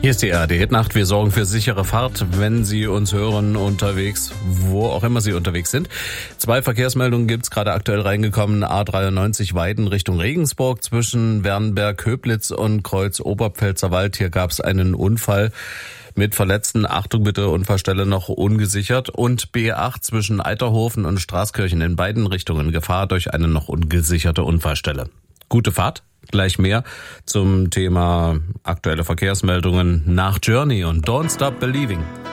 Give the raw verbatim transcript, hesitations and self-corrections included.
Hier ist die R A D-Hitnacht. Wir sorgen für sichere Fahrt, wenn Sie uns hören unterwegs, wo auch immer Sie unterwegs sind. Zwei Verkehrsmeldungen gibt's gerade aktuell reingekommen. A dreiundneunzig Weiden Richtung Regensburg zwischen Wernberg-Köblitz und Kreuz-Oberpfälzerwald. Hier gab's einen Unfall mit Verletzten. Achtung bitte, Unfallstelle noch ungesichert. Und B acht zwischen Eiterhofen und Straßkirchen in beiden Richtungen Gefahr durch eine noch ungesicherte Unfallstelle. Gute Fahrt. Gleich mehr zum Thema aktuelle Verkehrsmeldungen nach Journey und Don't Stop Believing.